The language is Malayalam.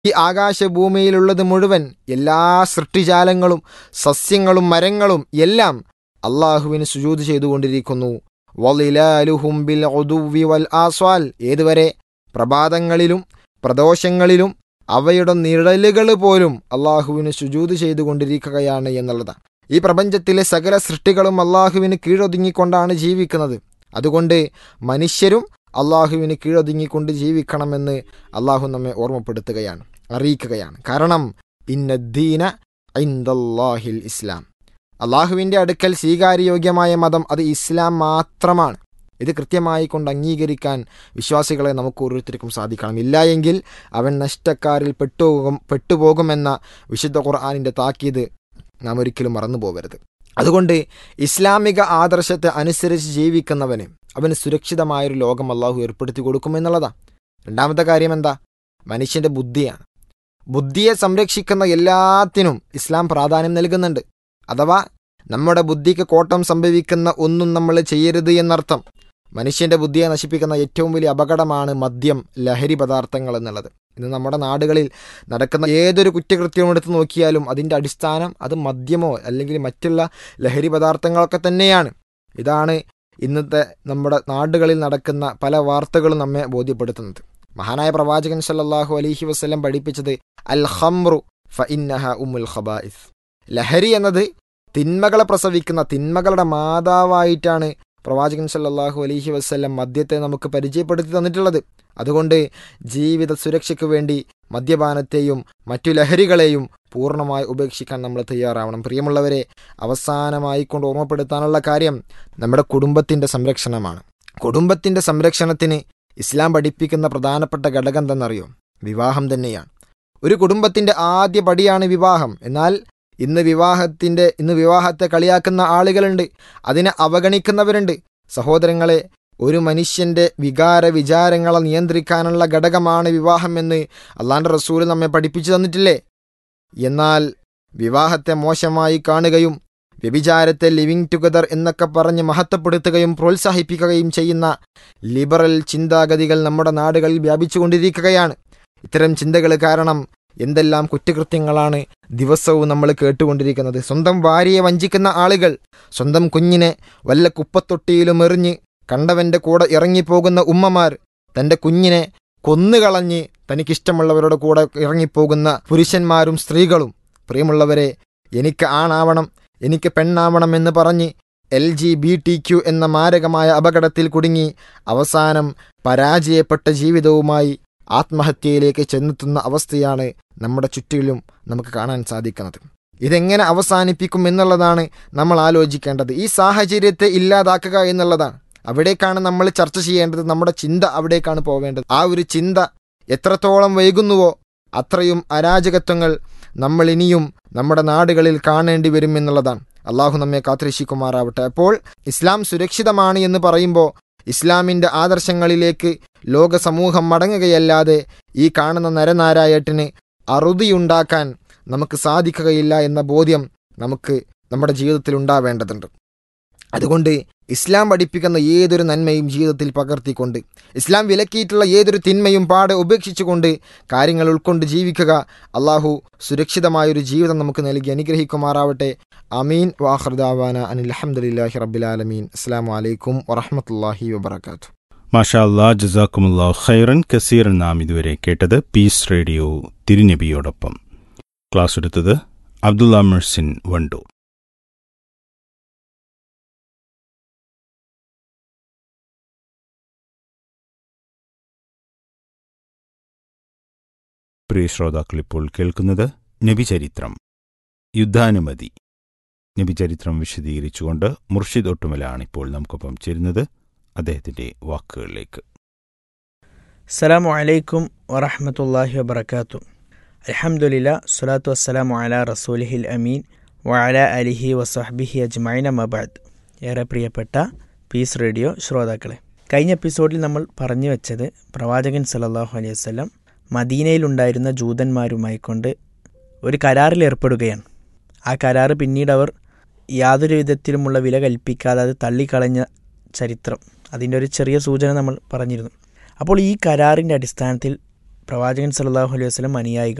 ഈ ആകാശഭൂമിയിലുള്ളത് മുഴുവൻ എല്ലാ സൃഷ്ടിജാലങ്ങളും സസ്യങ്ങളും മരങ്ങളും എല്ലാം അള്ളാഹുവിന് സുജൂദ് ചെയ്തുകൊണ്ടിരിക്കുന്നു. വളിലാലുഹും ബിൽ ഉദുവ്വി വൽ ആസ്വാൽ, ഏതുവരെ? പ്രഭാതങ്ങളിലും പ്രദോഷങ്ങളിലും അവയുടെ നിഴലുകൾ പോലും അള്ളാഹുവിന് സുജൂദ് ചെയ്തുകൊണ്ടിരിക്കുകയാണ് എന്നുള്ളതാണ്. ഈ പ്രപഞ്ചത്തിലെ സകല സൃഷ്ടികളും അള്ളാഹുവിന് കീഴൊതുങ്ങിക്കൊണ്ടാണ് ജീവിക്കുന്നത്. അതുകൊണ്ട് മനുഷ്യരും അള്ളാഹുവിന് കീഴൊതുങ്ങിക്കൊണ്ട് ജീവിക്കണമെന്ന് അള്ളാഹു നമ്മെ ഓർമ്മപ്പെടുത്തുകയാണ്, അറിയിക്കുകയാണ്. കാരണം ഇന്നദ്ദീന ഇൻദല്ലാഹിൽ ഇസ്ലാം, അള്ളാഹുവിൻ്റെ അടുക്കൽ സ്വീകാര്യയോഗ്യമായ മതം അത് ഇസ്ലാം മാത്രമാണ്. ഇത് കൃത്യമായി കൊണ്ട് അംഗീകരിക്കാൻ വിശ്വാസികളെ നമുക്ക് ഓരോരുത്തർക്കും സാധിക്കണം. ഇല്ല എങ്കിൽ അവൻ നഷ്ടക്കാരിൽ പെട്ടുപോകുമെന്ന വിശുദ്ധ ഖുർആനിൻ്റെ താക്കീത് നാം ഒരിക്കലും മറന്നു പോകരുത്. അതുകൊണ്ട് ഇസ്ലാമിക ആദർശത്തെ അനുസരിച്ച് ജീവിക്കുന്നവന് അവന് സുരക്ഷിതമായൊരു ലോകം അള്ളാഹു ഏർപ്പെടുത്തി കൊടുക്കുമെന്നുള്ളതാണ്. രണ്ടാമത്തെ കാര്യം എന്താ? മനുഷ്യൻ്റെ ബുദ്ധിയാണ്. ബുദ്ധിയെ സംരക്ഷിക്കുന്ന എല്ലാത്തിനും ഇസ്ലാം പ്രാധാന്യം നൽകുന്നുണ്ട്. അഥവാ നമ്മുടെ ബുദ്ധിക്ക് കോട്ടം സംഭവിക്കുന്ന ഒന്നും നമ്മൾ ചെയ്യരുത് എന്നർത്ഥം. മനുഷ്യൻ്റെ ബുദ്ധിയെ നശിപ്പിക്കുന്ന ഏറ്റവും വലിയ അപകടമാണ് മദ്യം, ലഹരി പദാർത്ഥങ്ങൾ എന്നുള്ളത്. ഇന്ന് നമ്മുടെ നാടുകളിൽ നടക്കുന്ന ഏതൊരു കുറ്റകൃത്യവും എടുത്ത് നോക്കിയാലും അതിൻ്റെ അടിസ്ഥാനം അത് മദ്യമോ അല്ലെങ്കിൽ മറ്റുള്ള ലഹരി പദാർത്ഥങ്ങളൊക്കെ തന്നെയാണ്. ഇതാണ് ഇന്നത്തെ നമ്മുടെ നാടുകളിൽ നടക്കുന്ന പല വാർത്തകളും നമ്മെ ബോധ്യപ്പെടുത്തുന്നത്. മഹാനായ പ്രവാചകൻ സല്ലല്ലാഹു അലൈഹി വസല്ലം പഠിപ്പിച്ചത് അൽ ഖംറു ഫഇന്നഹ ഉമ്മുൽ ഖബായിസ്, ലഹരി എന്നത് തിന്മകളെ പ്രസവിക്കുന്ന തിന്മകളുടെ മാതാവായിട്ടാണ് പ്രവാചകൻ സല്ലല്ലാഹു അലൈഹി വസല്ലം മദ്യത്തെ നമുക്ക് പരിചയപ്പെടുത്തി തന്നിട്ടുള്ളത്. അതുകൊണ്ട് ജീവിത സുരക്ഷയ്ക്ക് വേണ്ടി മദ്യപാനത്തെയും മറ്റു ലഹരികളെയും പൂർണ്ണമായി ഉപേക്ഷിക്കാൻ നമ്മൾ തയ്യാറാവണം. പ്രിയമുള്ളവരെ, അവസാനമായി കൊണ്ട് ഓർമ്മപ്പെടുത്താനുള്ള കാര്യം നമ്മുടെ കുടുംബത്തിൻ്റെ സംരക്ഷണമാണ്. കുടുംബത്തിൻ്റെ സംരക്ഷണത്തിന് ഇസ്ലാം പഠിപ്പിക്കുന്ന പ്രധാനപ്പെട്ട ഘടകം എന്തെന്നറിയോ? വിവാഹം തന്നെയാണ്. ഒരു കുടുംബത്തിൻ്റെ ആദ്യ പടിയാണ് വിവാഹം. എന്നാൽ ഇന്ന് വിവാഹത്തെ കളിയാക്കുന്ന ആളുകളുണ്ട്, അതിനെ അവഗണിക്കുന്നവരുണ്ട്. സഹോദരങ്ങളെ, ഒരു മനുഷ്യൻ്റെ വിചാരങ്ങളെ നിയന്ത്രിക്കാനുള്ള ഘടകമാണ് വിവാഹം എന്ന് അള്ളാഹുവിൻ്റെ റസൂൽ നമ്മെ പഠിപ്പിച്ചു തന്നിട്ടില്ലേ? എന്നാൽ വിവാഹത്തെ മോശമായി കാണുകയും വ്യഭിചാരത്തെ ലിവിങ് ടുഗദർ എന്നൊക്കെ പറഞ്ഞ് മഹത്വപ്പെടുത്തുകയും പ്രോത്സാഹിപ്പിക്കുകയും ചെയ്യുന്ന ലിബറൽ ചിന്താഗതികൾ നമ്മുടെ നാടുകളിൽ വ്യാപിച്ചുകൊണ്ടിരിക്കുകയാണ്. ഇത്തരം ചിന്തകൾ കാരണം എന്തെല്ലാം കുറ്റകൃത്യങ്ങളാണ് ദിവസവും നമ്മൾ കേട്ടുകൊണ്ടിരിക്കുന്നത്. സ്വന്തം ഭാര്യയെ വഞ്ചിക്കുന്ന ആളുകൾ, സ്വന്തം കുഞ്ഞിനെ വല്ല കുപ്പത്തൊട്ടിയിലും എറിഞ്ഞ് കണ്ടവൻ്റെ കൂടെ ഇറങ്ങിപ്പോകുന്ന ഉമ്മമാർ, തൻ്റെ കുഞ്ഞിനെ കൊന്നുകളഞ്ഞ് തനിക്കിഷ്ടമുള്ളവരുടെ കൂടെ ഇറങ്ങിപ്പോകുന്ന പുരുഷന്മാരും സ്ത്രീകളും. പ്രിയമുള്ളവരെ, എനിക്ക് ആണാവണം, എനിക്ക് പെണ്ണാവണം എന്ന് പറഞ്ഞ് LGBTQ എന്ന മാരകമായ അപകടത്തിൽ കുടുങ്ങി അവസാനം പരാജയപ്പെട്ട ജീവിതവുമായി ആത്മഹത്യയിലേക്ക് ചെന്നെത്തുന്ന അവസ്ഥയാണ് നമ്മുടെ ചുറ്റിലും നമുക്ക് കാണാൻ സാധിക്കുന്നത്. ഇതെങ്ങനെ അവസാനിപ്പിക്കും എന്നുള്ളതാണ് നമ്മൾ ആലോചിക്കേണ്ടത്. ഈ സാഹചര്യത്തെ ഇല്ലാതാക്കുക എന്നുള്ളതാണ്. അവിടേക്കാണ് നമ്മൾ ചർച്ച ചെയ്യേണ്ടത്. നമ്മുടെ ചിന്ത അവിടേക്കാണ് പോവേണ്ടത്. ആ ഒരു ചിന്ത എത്രത്തോളം വൈകുന്നുവോ അത്രയും അരാജകത്വങ്ങൾ നമ്മൾ ഇനിയും നമ്മുടെ നാടുകളിൽ കാണേണ്ടി വരും എന്നുള്ളതാണ്. അള്ളാഹു നമ്മെ കാത്തുരക്ഷിക്കുമാറാവട്ടെ. അപ്പോൾ ഇസ്ലാം സുരക്ഷിതമാണ് എന്ന് പറയുമ്പോൾ ഇസ്ലാമിൻ്റെ ആദർശങ്ങളിലേക്ക് ലോക സമൂഹം മടങ്ങുകയല്ലാതെ ഈ കാണുന്ന നരനാരായട്ടിന് അറുതിയുണ്ടാക്കാൻ നമുക്ക് സാധിക്കുകയില്ല എന്ന ബോധ്യം നമുക്ക് നമ്മുടെ ജീവിതത്തിൽ ഉണ്ടാവേണ്ടതുണ്ട്. അതുകൊണ്ട് ഇസ്ലാം പഠിപ്പിക്കുന്ന ഏതൊരു നന്മയും ജീവിതത്തിൽ പകർത്തിക്കൊണ്ട്, ഇസ്ലാം വിലക്കിയിട്ടുള്ള ഏതൊരു തിന്മയും പാടെ ഉപേക്ഷിച്ചുകൊണ്ട് കാര്യങ്ങൾ ഉൾക്കൊണ്ട് ജീവിക്കുക. അള്ളാഹു സുരക്ഷിതമായൊരു ജീവിതം നമുക്ക് നൽകി അനുഗ്രഹിക്കുമാറാവട്ടെ. അമീൻ. വാഖിറു ദഅവാന അനിൽ ഹംദുലില്ലാഹി റബ്ബിൽ ആലമീൻ. അസ്സലാമു അലൈക്കും വറഹ്മത്തുള്ളാഹി വബറകാതുഹു. മാഷാ അല്ലാഹ്, ജസാക്കുമുല്ലാഹു ഖൈറൻ കസീറൻ. നാം ഇതുവരെ കേട്ടത് പീസ് റേഡിയോ തിരുനബിയോടൊപ്പം. ക്ലാസ് എടുത്തത് അബ്ദുള്ള മുഹ്സിൻ വണ്ടൂർ. പ്രിയ ശ്രോതാക്കൾ, ഇപ്പോൾ കേൾക്കുന്നത് നബിചരിത്രം, യുദ്ധാനുമതി. നബിചരിത്രം വിശദീകരിച്ചുകൊണ്ട് മുർഷിദ് ഒട്ടുമലാണ് ഇപ്പോൾ നമുക്കൊപ്പം ചേരുന്നത്. അദ്ദേഹത്തിൻ്റെ വാക്കുകളിലേക്ക്. അസ്സലാമു അലൈക്കും വറഹ്മത്തുള്ളാഹി വബറകാതുഹു. അൽഹംദുലില്ലാ, സ്വലാത്തു വസ്സലാമു അലാ റസൂലിഹിൽ അമീൻ വഅലാ അലിഹി വസഹ്ബിഹി അജ്മഈൻ, അമ്മാ ബഅദ്. ഏറെ പ്രിയപ്പെട്ട പീസ് റേഡിയോ ശ്രോതാക്കളെ, കഴിഞ്ഞ എപ്പിസോഡിൽ നമ്മൾ പറഞ്ഞു വെച്ചത് പ്രവാചകൻ സല്ലല്ലാഹു അലൈഹി വസല്ലം മദീനയിലുണ്ടായിരുന്ന ജൂതന്മാരുമായി കൊണ്ട് ഒരു കരാറിൽ ഏർപ്പെടുകയാണ്. ആ കരാറ് പിന്നീട് അവർ യാതൊരു വിധത്തിലുമുള്ള വില കൽപ്പിക്കാതെ അത് തള്ളിക്കളഞ്ഞ ചരിത്രം, അതിൻ്റെ ഒരു ചെറിയ സൂചന നമ്മൾ പറഞ്ഞിരുന്നു. അപ്പോൾ ഈ കരാറിൻ്റെ അടിസ്ഥാനത്തിൽ പ്രവാചകൻ സല്ലല്ലാഹു അലൈഹി വസല്ലം അനുയായികൾ